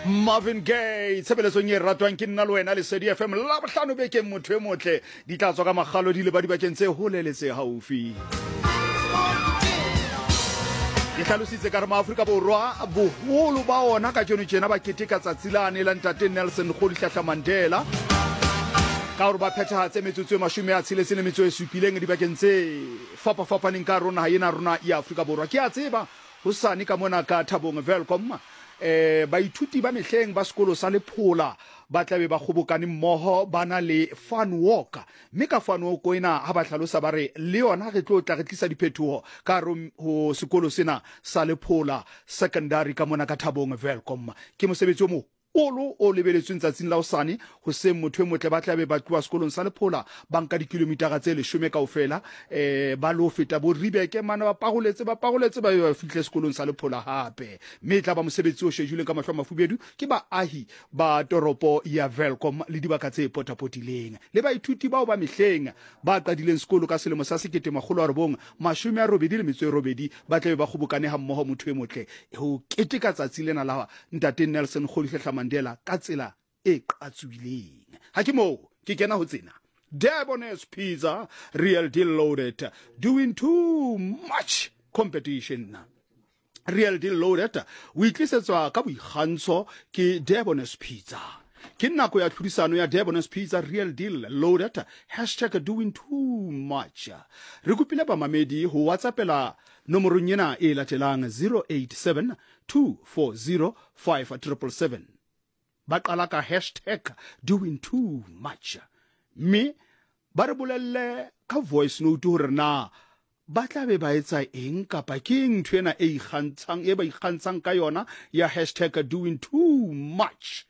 Marvin Gaye tshebeletsong e ratwang ke nna le wena le Lesedi FM la bohlano bekeng motho e motle di tla tswa ka magalo di le ba dibakeng tse holeletse haufi ke hlalositse ka re maAfrika Borwa boholo ba ona ka tjena ba keteka tsatsilane la ntate Nelson Rolihlahla Mandela ka gore ba phethahatse metsotso e 67 dibakeng tse fapafapaneng ka rona ha ena rona ya Afrika Borwa ke a tseba hosane ka mona ka Thabong welcome baithuti ba mehleng ba sekolo sa Lephola ba tlabe ba khobokane mmoho bana le fun walk mme ka fun walk ena ha ba hlalosa ba re le yona re tlo tla re tlisa diphetoho ka ho sekolo sena sa Lephola secondary ka mona ka Thabong welcome ke mosebetsi o mo o lebeletsweng tsatsing la hosane ho se motho e motle ba tlabe ba tloa sekolong sa Lephola banka dikilometara tse 10 kaofela ba lo feta bo Ribeke mana ba pagoletse ba fihle sekolong sa Lephola hape mme tla ba mosebetsi o shejuleng ka mahlo mafubedu ke baahi ba toropo ya Welcome le dibaka tse potapotileng le baithuti bao ba mehleng ba qadileng sekolo ka selemo sa 1980 ba tlabe ba khobokane ha mmoho motho e motle ho keteka tsatsi lena la ntate Nelson Rolihlahla Mandela ka tsela e qatswileng ha ke mo ke kena ho tsena Debonairs Pizza real deal loaded doing too much competition real deal loaded o itlisetswa ka boikgantsho ke Debonairs Pizza ke nako ya tlhodisano ya Debonairs Pizza real deal loaded #doing too much re kopile ba mamedi ho WhatsAppela nomorong ena e latelang 087 240 5777 ba qala ka #doing too much me ba re bolelle ka voice note hore na ba tla be ba etsa eng kapa ke eng ntwena e ba ikgantshang ka yona ya #doing too much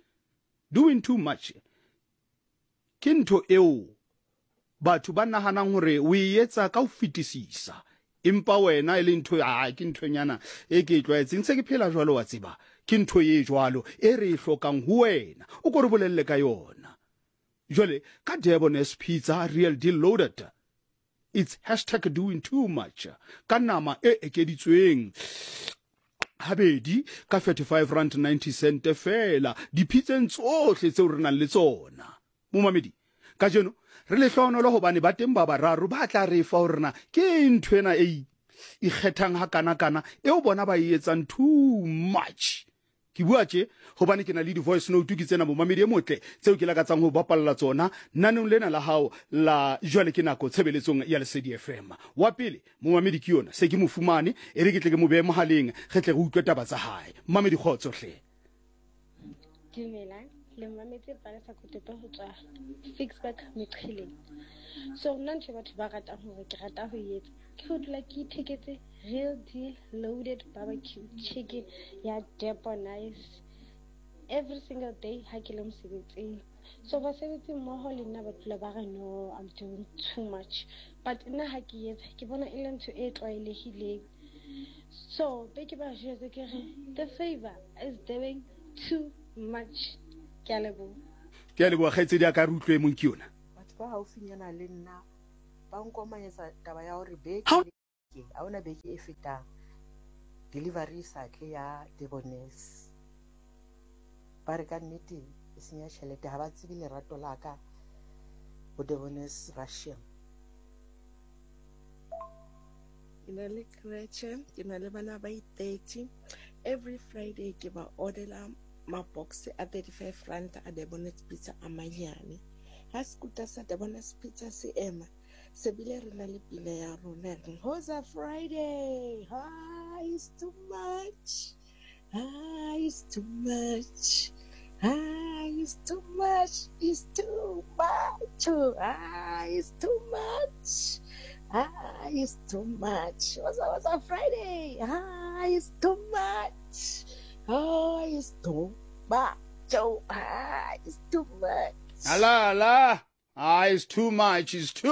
ke ntho eo batho ba nahanang hore o etsa ka ho fetisisa empa wena ile ntho ke nthonyana e ke tlwaetseng se ke phela jwalo wa tseba ke ntho ye jwalo e re hlokang ho wena o go re bolelle ka yona jwale ka Debonairs Pizza real deal loaded it's #doing too much ka nama e ekeditsweng habedi ka 35.90 fela diphitseng tsohle tseo re nang le tsona mo mamedi ka jeno re le hlono le hobane ba teng ba bararo ba tla re fa horena ke nthwena e ikgethang ha kana eo bona ba etsang too much ke bua tje hobane ke na le di voice note ke tsena mo mamedi e motle tseo ke lakatsang ho bapalla tsona nanong lena la hao la jwale ke nako tshebeletsong ya Lesedi FM wa pele mo mamedi ke yona se ke mo fumane e re ke tle ke mo be mohaleng ge tle go utlwa taba tsa hae mamedi khotso hle Dumela le mametse ba sa kotepe ho tswa Fixback Meqheleng so nna ntse batho ba rata hore ke rata ho etsa ke ho dula ke itheketse real deal loaded barbecue chicken ya Debonairs every single day ha ke le mosebetsing so basebetsi mmoho le nna ba dula ba re no I'm doing too much but nna ha ke etsa ke bona e le ntho e tlwaelehileng so be ke ba jetse ke re the favor is doing too much ke a leboha kgaitsedi a ka re utlwe mong ke yona batho ba haufinyana le nna ba nkomanyetsa taba ya hore beke ha ona beke e fetang delivery satle ya Debonairs ba re ka nnete e senya tjhelete ha ba tsebe lerato la ka ho Debonairs Russian ina le creche ke na le bana ba 30 every Friday ke ba orderla mabox a 35 rand a Debonairs Pizza a manyane ha skuta sa Debonairs Pizza se ema se bile re na le pile ya rona re hoza Friday it's too much it's too much it's too much it's too much it's too much it's too much what's a Friday it's too much it's too much it's too much ala it's too much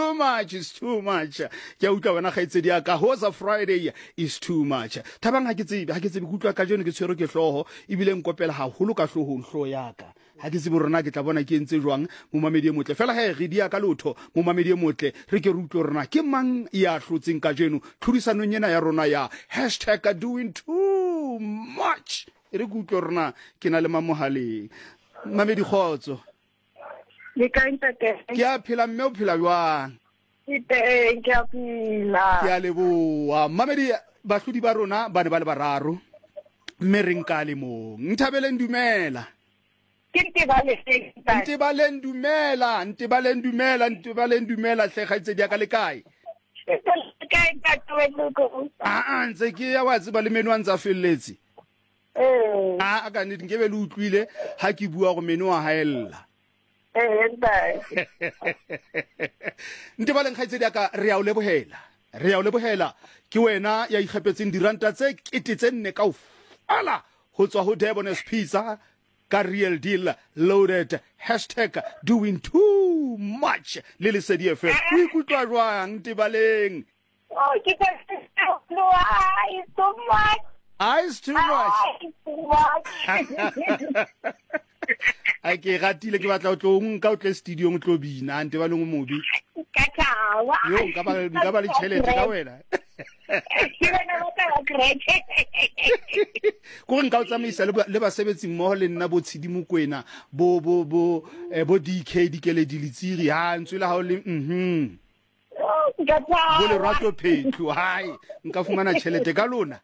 ke utlwa wena kgaitsedi ya ka hoza Friday is too much tabang ha ke tsebe kutlwa ka jeno ke tshwere ke hloho ebile nkopela haholo ka hlohong hlo ya ka ha ke tsebe rona ke tla bona ke ntse jwang mo mamedi e motle fela he re dia ka lotho mo mamedi e motle re ke re utlwe rona ke mang ya hlotseng ka jeno tlhodisanong yena ya rona ya #doing too much e re kutlwe rona ke na le mamohaleng Mamedi Khotso Le ka ntate. ke a phela mme o phela jwang Ke a phela. ke a leboa Mamedi bahlodi ba rona ba ne ba le bararo mme re nka le mong Nthabeleng dumela Ntebaleng dumela hle kgaitsedi ya ka le kae ntse ke ya wa tseba le meno a ntsa felletse a ka nnete nke be le utlwile ha ke bua go meno a haella Ntebaleng kgaitsedi ya ka re ya o lebohela ke wena ya ikgapetseng diranta tse 4,000 kaofela ho tswa ho Debonairs Pizza ka Real Deal Loaded #doing too much le Lesedi FM o ikutlwa jwang Ntebaleng It's too much a ke ratile ke batla o tlo nka o tle studio o tlo bina Ntebaleng o mobi yo nka ba le tšhelete ka wena ko nka o tsamaisa le basebetsi mmoho le nna bo Tshidimokwena bo DK Dikeledi Letsiri ha ntswe la ha o le bo le Rato Phetlo hai nka fumana tšhelete ka lona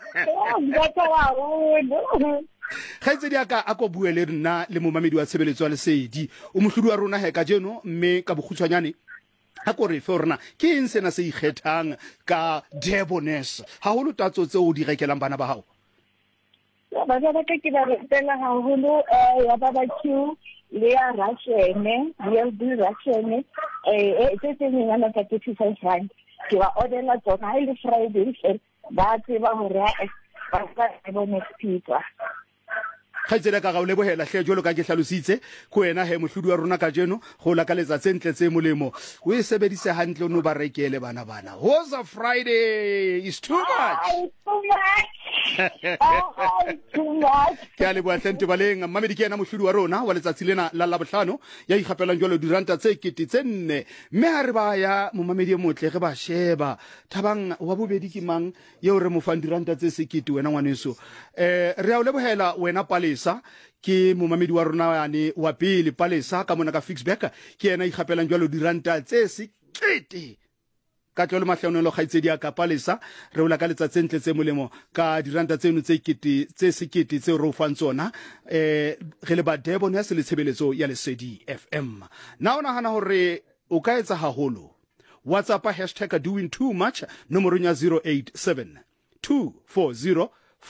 Kgaitsedi ya ka a ko bue le rena le momamedi wa tshebeletso ya Lesedi o mohlodi wa rona he ka jeno mme ka bokgutshwanyane a ko re fe rona ke eng sena se ikgethang ka Debonairs haholo tatso tse o di rekelang bana ba hao ba ka ke ba retela haholo ya barbecue le ya Russian Real Deal Russian tse ngwana ka 55 rand ke ba orderla tsona ile Friday ba tseba hore ba ka Debonairs Pizza Khaitsela ka ga o lebohela hle jolo ka ke hlalositse ko wena he mohlodi wa rona ka jeno go la ka letsa tsentle tse molemo o e sebedise hantle o no ba rekele bana was a Friday is too much ke a leboa hle Ntebaleng Mamedi ke ena mohlodi wa rona wa letsatsi lena la Labohlano ya ikgapelang jolo diranta tse 4,000 mme ha re ba ya momamedi motle ge ba sheba Thabang wa bobedi ke mang yo re mo fang diranta tse 1,000 wena ngwaneso re a o lebohela wena Palesa ke momamedi wa rona yane wa pele Palesa ka mona ka Fixback ke ena ikgapelang jalo diranta tse 1,000 ka tlolo mahlonelo kgaitsedi ya ka Palesa re o la ka letsa tsentle tse molemo ka diranta tseno tse 1,000 tse ro fang tsona re le ba Debonairs le tshebeletso ya Lesedi FM na ona hana hore o ka etsa haholo WhatsApp #doing too much nomoro nya 087 240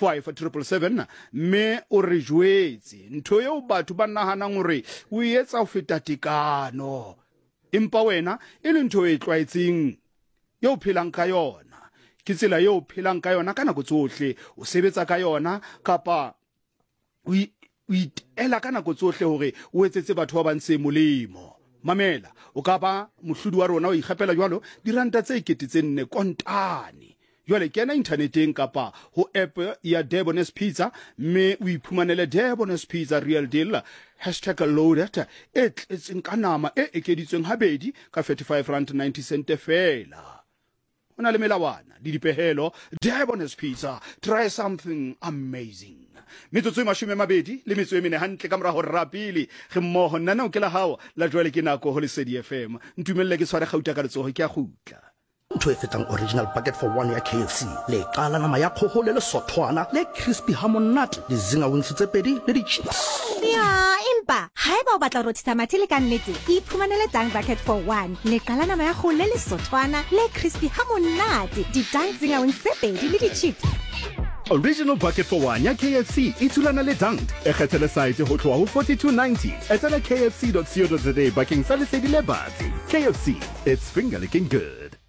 5777 me o re jwetse ntho eo batho ba nahanang hore o etsa ho feta tekano empa wena e le ntho e tlwaetseng yo phelang ka yona ke tsela yo phelang ka yona kana go tsohle o sebetsa ka yona kapa o itela kana go tsohle hore o etsetse batho ba bantse molemo mamela o ka ba mohlodi wa rona o ikgapela jwalo diranta tse 4,000 kontane jwale kena interneteng kapa ho app ya Debonairs Pizza me o iphumanele Debonairs Pizza Real Deal #loaded it's in kanama e ekeditsweng habedi ka 35.90 fela ona le melawana di dipehelo Debonairs Pizza try something amazing metsotso e 20 le metso e mene hantle ka mora ho rapile ge mmoho nna o ke la hao la jwale ke nako ho Lesedi FM ntumelle ke tshware gauta ka letsoho ke a gutla ntho e fetang original bucket for one ya KFC le qala nama ya kgoho le lesothwana le crispy hamonate le zinga wings tse pedi le di chips ya empa haeba o batla ho rothisa mathele ka nnete iphumanele tang bucket for one le qala nama ya kgoho le lesothwana le crispy hamonate di tang zinga wings tse pedi le di chips Original bucket for one ya KFC itulana le dank e kgethele site ho tloha ho 42.90 etela kfc.co.za bakeng sa Lesedi le batsi KFC it's finger licking good